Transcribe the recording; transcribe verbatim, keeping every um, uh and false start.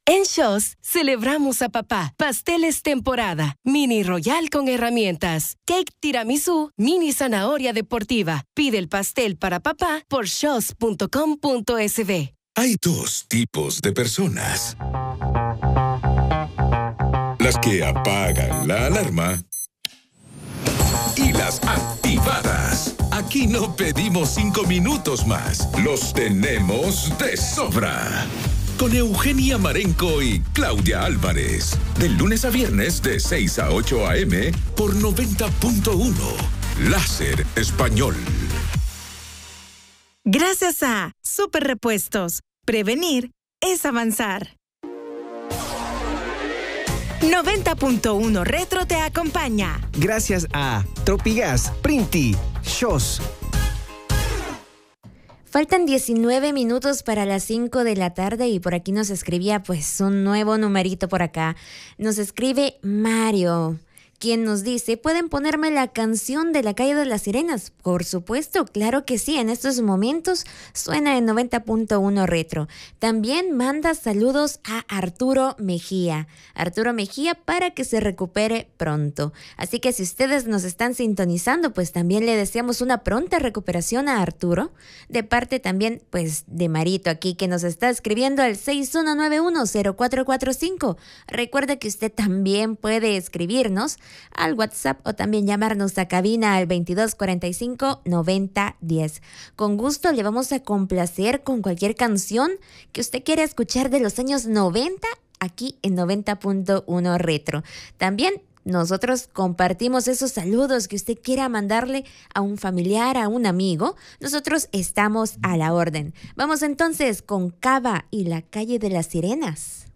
En Shaw's celebramos a papá. Pasteles temporada, mini royal con herramientas, cake tiramisú, mini zanahoria deportiva. Pide el pastel para papá por shaws punto com punto es de. Hay dos tipos de personas. Las que apagan la alarma y las activadas. Aquí no pedimos cinco minutos más. Los tenemos de sobra. Con Eugenia Marenco y Claudia Álvarez. Del lunes a viernes de seis a ocho a eme por noventa punto uno. Láser Español. Gracias a Super Repuestos. Prevenir es avanzar. noventa punto uno Retro te acompaña. Gracias a Tropigas, Printi, Shaw's. Faltan diecinueve minutos para las cinco de la tarde y por aquí nos escribía pues un nuevo numerito por acá. Nos escribe Mario, quien nos dice, ¿pueden ponerme la canción de la calle de las sirenas? Por supuesto, claro que sí, en estos momentos suena en noventa punto uno Retro. También manda saludos a Arturo Mejía. Arturo Mejía para que se recupere pronto. Así que si ustedes nos están sintonizando, pues también le deseamos una pronta recuperación a Arturo. De parte también, pues, de Marito aquí que nos está escribiendo al seis uno nueve uno cero cuatro cuatro cinco. Recuerda que usted también puede escribirnos al WhatsApp o también llamarnos a cabina al veintidós cuarenta y cinco noventa diez. Con gusto le vamos a complacer con cualquier canción que usted quiera escuchar de los años noventa aquí en noventa punto uno Retro. También nosotros compartimos esos saludos que usted quiera mandarle a un familiar, a un amigo. Nosotros estamos a la orden. Vamos entonces con Cava y la calle de las sirenas.